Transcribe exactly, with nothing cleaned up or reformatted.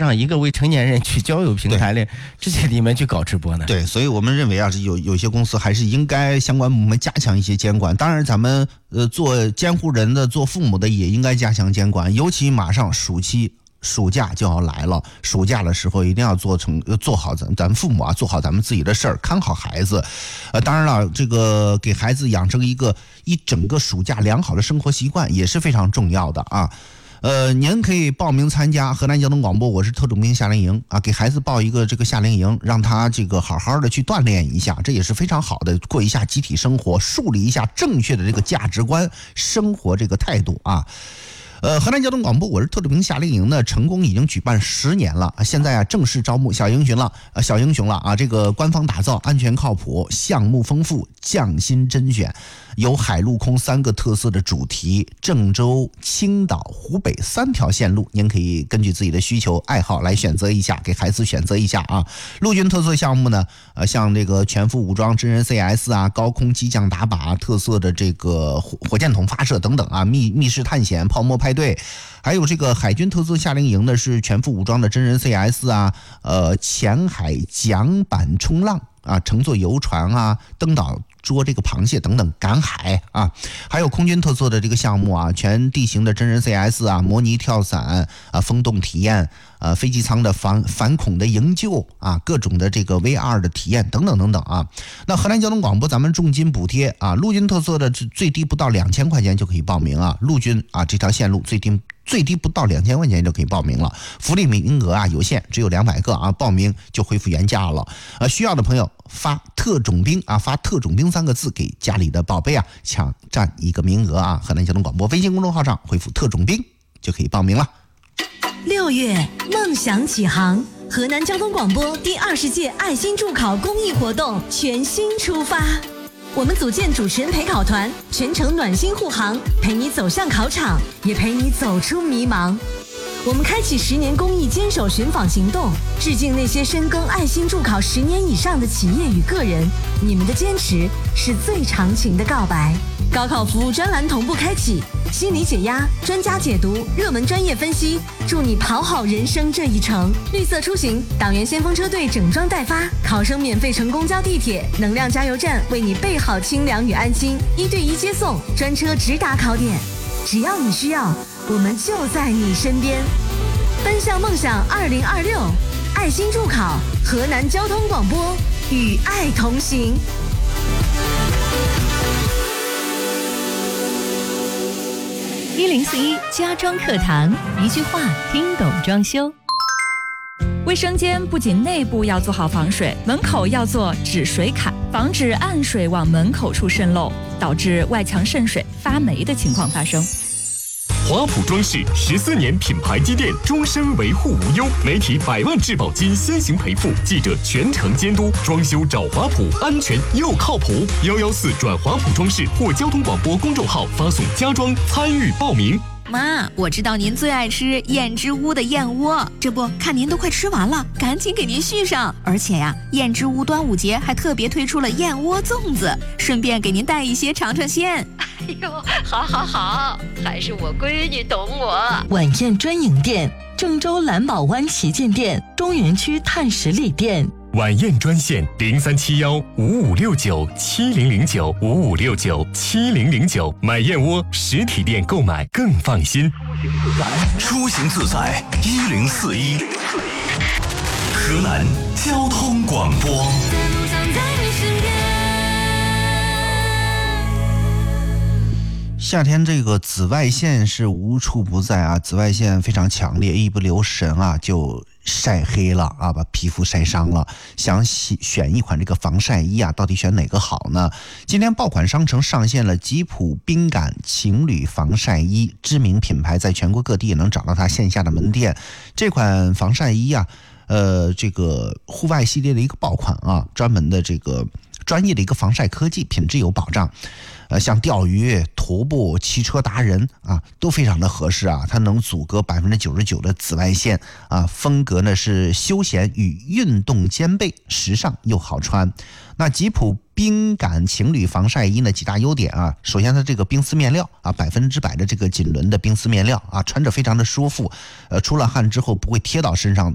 让一个未成年人去交友平台里这些里面去搞直播呢？ 对，所以我们认为啊，有有些公司还是应该相关部门加强一些监管。当然，咱们呃做监护人的、做父母的也应该加强监管，尤其马上暑期。暑假就要来了，暑假的时候一定要做成做好咱咱们父母啊，做好咱们自己的事儿，看好孩子。呃，当然了，这个给孩子养成一个一整个暑假良好的生活习惯也是非常重要的啊。呃，您可以报名参加河南交通广播我是特种兵夏令营啊，给孩子报一个这个夏令营，让他这个好好的去锻炼一下，这也是非常好的，过一下集体生活，树立一下正确的这个价值观、生活这个态度啊。呃，河南交通广播我是特种兵夏令营呢，成功已经举办十年了，现在啊正式招募小英雄了，呃小英雄了啊！这个官方打造，安全靠谱，项目丰富，匠心甄选，有海陆空三个特色的主题，郑州、青岛、湖北三条线路，您可以根据自己的需求爱好来选择一下，给孩子选择一下啊。陆军特色项目呢，呃，像这个全副武装真人 C S 啊，高空机降打靶、特色的这个火火箭筒发射等等啊，密密室探险、泡沫派对，还有这个海军特色夏令营呢，是全副武装的真人 C S 啊，呃，浅海桨板冲浪啊，乘坐游船啊，登岛捉这个螃蟹等等赶海啊，还有空军特色的这个项目啊，全地形的真人 C S 啊，模拟跳伞啊，风洞体验，呃，飞机舱的反反恐的营救啊，各种的这个 V R 的体验等等等等啊。那河南交通广播咱们重金补贴啊，陆军特色的最低不到两千块钱就可以报名啊，陆军啊这条线路最低。最低不到两千块钱就可以报名了，福利名额啊有限，只有两百个啊，报名就恢复原价了。呃，需要的朋友发特种兵啊，发特种兵三个字给家里的宝贝啊，抢占一个名额啊。河南交通广播微信公众号上回复特种兵就可以报名了。 六月，梦想起航，河南交通广播第二十届爱心助考公益活动全新出发。我们组建主持人陪考团，全程暖心护航，陪你走向考场，也陪你走出迷茫。我们开启十年公益坚守寻访行动，致敬那些深耕爱心助考十年以上的企业与个人，你们的坚持是最长情的告白。高考服务专栏同步开启，心理解压，专家解读，热门专业分析，祝你跑好人生这一程。绿色出行，党员先锋车队整装待发，考生免费乘公交地铁，能量加油站为你备好清凉与安心，一对一接送，专车直达考点。只要你需要，我们就在你身边。奔向梦想二零二六，爱心助考，河南交通广播与爱同行。 一零四一家装课堂，一句话听懂装修。卫生间不仅内部要做好防水，门口要做止水坎，防止暗水往门口处渗漏，导致外墙渗水、发霉的情况发生。 华普装饰十四年品牌积淀，终身维护无忧，媒体百万质保金先行赔付，记者全程监督，装修找华普，安全又靠谱。幺幺四转华普装饰或交通广播公众号发送家装参与报名。 妈，我知道您最爱吃燕之屋的燕窝，这不看您都快吃完了，赶紧给您续上。而且呀，燕之屋端午节还特别推出了燕窝粽子，顺便给您带一些尝尝鲜。 哎呦，好好好，还是我闺女懂我。 晚宴专营店，郑州蓝宝湾旗舰店，中原区碳十里店。 晚宴专线零三七幺五五六九七零零九五五六九七零零九，买燕窝实体店购买更放心。 出行自在一零四一，河南交通广播。 夏天这个紫外线是无处不在啊，紫外线非常强烈，一不留神啊就晒黑了啊，把皮肤晒伤了。想选一款这个防晒衣啊，到底选哪个好呢？今天爆款商城上线了吉普冰感情侣防晒衣，知名品牌在全国各地也能找到它线下的门店。这款防晒衣啊，呃，这个户外系列的一个爆款啊，专门的这个专业的一个防晒科技，品质有保障。呃，像钓鱼、徒步、骑车达人啊，都非常的合适啊。它能阻隔百分之九十九的紫外线啊，风格呢是休闲与运动兼备，时尚又好穿。那吉普冰感情侣防晒衣呢，几大优点啊。首先它这个冰丝面料啊，百分之百的这个锦纶的冰丝面料啊，穿着非常的舒服。呃，出了汗之后不会贴到身上，